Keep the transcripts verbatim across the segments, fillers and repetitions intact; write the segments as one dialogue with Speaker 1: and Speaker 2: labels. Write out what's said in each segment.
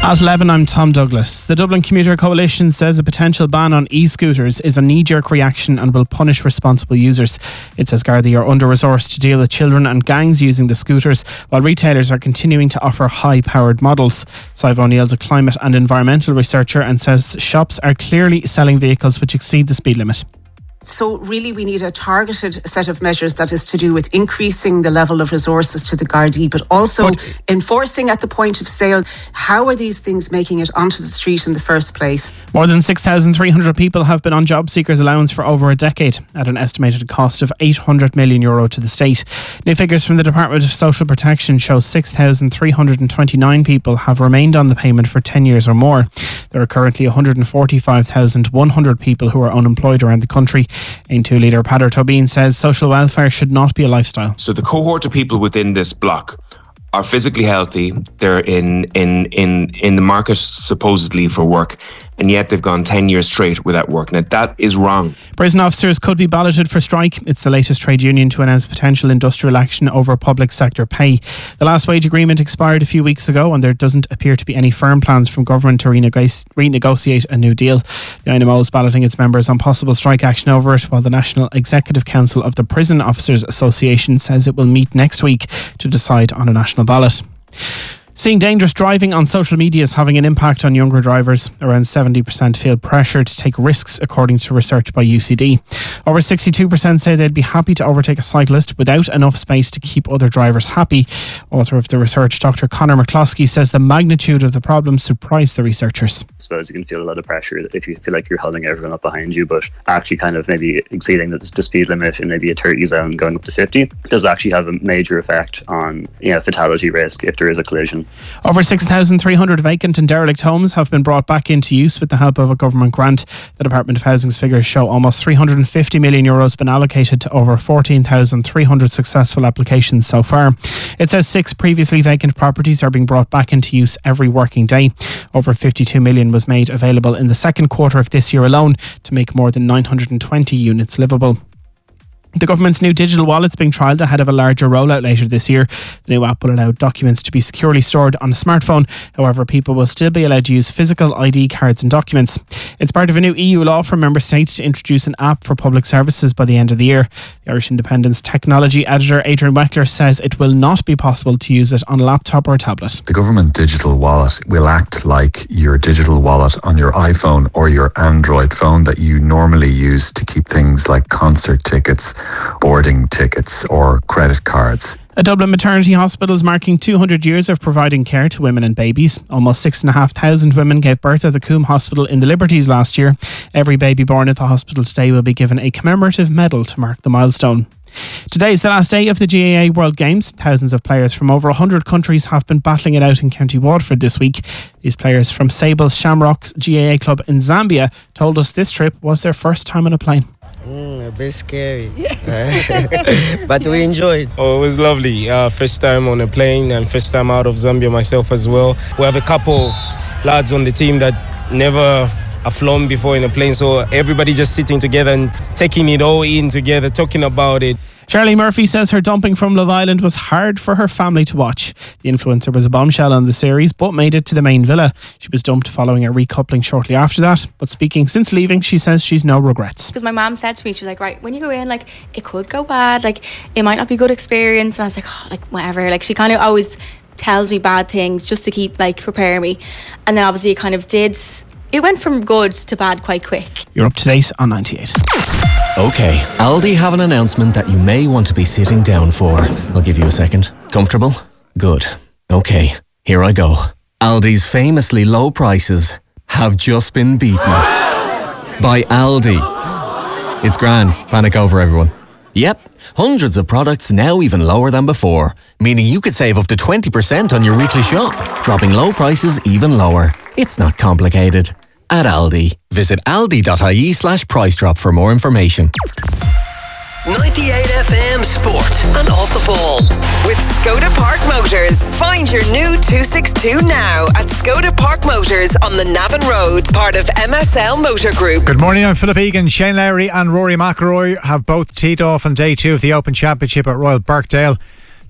Speaker 1: At eleven, I'm Tom Douglas. The Dublin Commuter Coalition says a potential ban on e-scooters is a knee-jerk reaction and will punish responsible users. It says Gardaí are under-resourced to deal with children and gangs using the scooters, while retailers are continuing to offer high-powered models. Sive O'Neill's a climate and environmental researcher and says shops are clearly selling vehicles which exceed the speed limit.
Speaker 2: So really we need a targeted set of measures that is to do with increasing the level of resources to the Gardaí, but also but enforcing at the point of sale. How are these things making it onto the street in the first place?
Speaker 1: More than six thousand three hundred people have been on job seekers allowance for over a decade at an estimated cost of eight hundred million euro to the state. New figures from the Department of Social Protection show six thousand three hundred twenty-nine people have remained on the payment for ten years or more. There are currently one hundred forty-five thousand one hundred people who are unemployed around the country. Aim two leader Peadar Tobin says social welfare should not be a lifestyle.
Speaker 3: So the cohort of people within this block are physically healthy. They're in in in in the market supposedly for work, and yet they've gone ten years straight without work. Now that is wrong.
Speaker 1: Prison officers could be balloted for strike. It's the latest trade union to announce potential industrial action over public sector pay. The last wage agreement expired a few weeks ago, and there doesn't appear to be any firm plans from government to renego- renegotiate a new deal. The I N M O is balloting its members on possible strike action over it, while the National Executive Council of the Prison Officers Association says it will meet next week to decide on a national ballot. Seeing dangerous driving on social media is having an impact on younger drivers. Around seventy percent feel pressure to take risks, according to research by U C D. Over sixty-two percent say they'd be happy to overtake a cyclist without enough space to keep other drivers happy. Author of the research, Doctor Conor McCloskey, says the magnitude of the problem surprised the researchers.
Speaker 4: I suppose you can feel a lot of pressure if you feel like you're holding everyone up behind you, but actually kind of maybe exceeding the, the speed limit in maybe a thirty zone going up to fifty does actually have a major effect on, you know, fatality risk if there is a collision.
Speaker 1: Over six thousand three hundred vacant and derelict homes have been brought back into use with the help of a government grant. The Department of Housing's figures show almost three hundred fifty million euros been allocated to over fourteen thousand three hundred successful applications so far. It says six previously vacant properties are being brought back into use every working day. Over fifty-two million was made available in the second quarter of this year alone to make more than nine hundred twenty units livable. The government's new digital wallet's being trialled ahead of a larger rollout later this year. The new app will allow documents to be securely stored on a smartphone. However, people will still be allowed to use physical I D cards and documents. It's part of a new E U law for member states to introduce an app for public services by the end of the year. The Irish Independent's technology editor Adrian Weckler says it will not be possible to use it on a laptop or a tablet.
Speaker 5: The government digital wallet will act like your digital wallet on your iPhone or your Android phone that you normally use to keep things like concert tickets, boarding tickets or credit cards.
Speaker 1: A Dublin maternity hospital is marking two hundred years of providing care to women and babies. Almost six thousand five hundred women gave birth at the Coombe Hospital in the Liberties last year. Every baby born at the hospital stay will be given a commemorative medal to mark the milestone. Today is the last day of the G A A World Games. Thousands of players from over one hundred countries have been battling it out in County Waterford this week. These players from Sable's Shamrocks G A A club in Zambia told us this trip was their first time on a plane.
Speaker 6: Mm, a bit scary, but we enjoyed.
Speaker 7: Oh, it was lovely. Uh, first time on a plane and first time out of Zambia myself as well. We have a couple of lads on the team that never have flown before in a plane, so everybody just sitting together and taking it all in together, talking about it.
Speaker 1: Charlie Murphy says her dumping from Love Island was hard for her family to watch. The influencer was a bombshell on the series but made it to the main villa. She was dumped following a recoupling shortly after that, but speaking since leaving, she says she's no regrets.
Speaker 8: Because my mum said to me, she was like, right, when you go in, like, it could go bad, like, it might not be a good experience. And I was like, oh, like, whatever. Like, she kind of always tells me bad things just to keep, like, prepare me. And then obviously it kind of did, it went from good to bad quite quick.
Speaker 1: You're up to date on ninety-eight.
Speaker 9: Okay, Aldi have an announcement that you may want to be sitting down for. I'll give you a second. Comfortable? Good. Okay, here I go. Aldi's famously low prices have just been beaten by Aldi. It's grand. Panic over, everyone. Yep, hundreds of products now even lower than before, meaning you could save up to twenty percent on your weekly shop, dropping low prices even lower. It's not complicated. At Aldi. Visit aldi.ie slash price drop for more information.
Speaker 10: ninety-eight F M Sport and Off the Ball with Skoda Park Motors. Find your new two sixty-two now at Skoda Park Motors on the Navan Road, part of M S L Motor Group.
Speaker 11: Good morning, I'm Philip Egan. Shane Lowry and Rory McIlroy have both teed off on day two of the Open Championship at Royal Birkdale.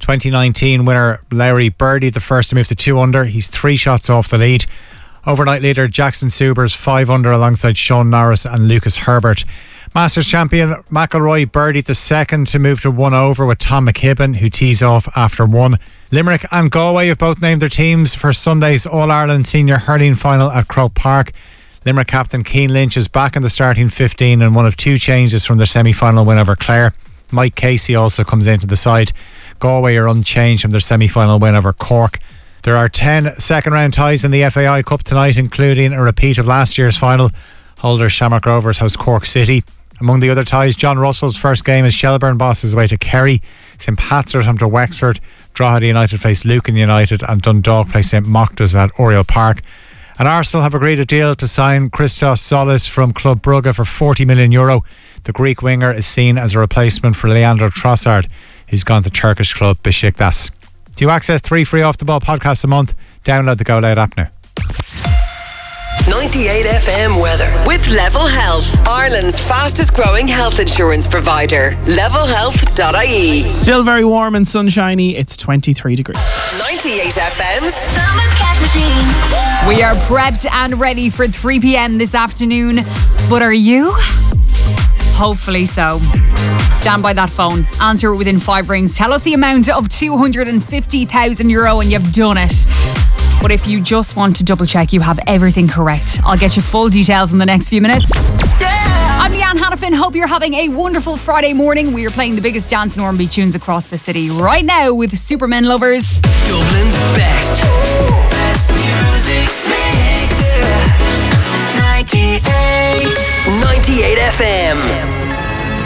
Speaker 11: twenty nineteen winner Lowry birdied the first to move to two under. He's three shots off the lead. Overnight leader Jackson Subers five under alongside Sean Norris and Lucas Herbert. Masters champion McIlroy birdied the second to move to one over with Tom McKibben, who tees off after one. Limerick and Galway have both named their teams for Sunday's All-Ireland Senior Hurling Final at Croke Park. Limerick captain Keane Lynch is back in the starting fifteen and one of two changes from their semi-final win over Clare. Mike Casey also comes into the side. Galway are unchanged from their semi-final win over Cork. There are ten second-round ties in the F A I Cup tonight, including a repeat of last year's final. Holder Shamrock Rovers host Cork City. Among the other ties, John Russell's first game is Shelbourne bosses away to Kerry. St Pat's are home to Wexford. Drogheda United face Lucan United, and Dundalk play St Moctus at Oriel Park. And Arsenal have agreed a deal to sign Christos Solis from Club Brugge for forty million euro. The Greek winger is seen as a replacement for Leandro Trossard, who's gone to Turkish club Besiktas. To access three free Off The Ball podcasts a month, download the Go Loud app now.
Speaker 10: ninety-eight F M weather with Level Health, Ireland's fastest growing health insurance provider. level health dot I E.
Speaker 1: Still very warm and sunshiny. It's twenty-three degrees.
Speaker 10: ninety-eight F M's
Speaker 12: Summer Cash Machine. We are prepped and ready for three p.m. this afternoon. But are you? Hopefully so. Stand by that phone. Answer it within five rings. Tell us the amount of two hundred fifty thousand euro and you've done it. But if you just want to double check you have everything correct, I'll get you full details in the next few minutes. Yeah! I'm Leanne Hannafin. Hope you're having a wonderful Friday morning. We are playing the biggest dance and R and B tunes across the city right now with Supermen Lovers.
Speaker 10: Dublin's best. Best music mix. ninety-eight. ninety-eight F M.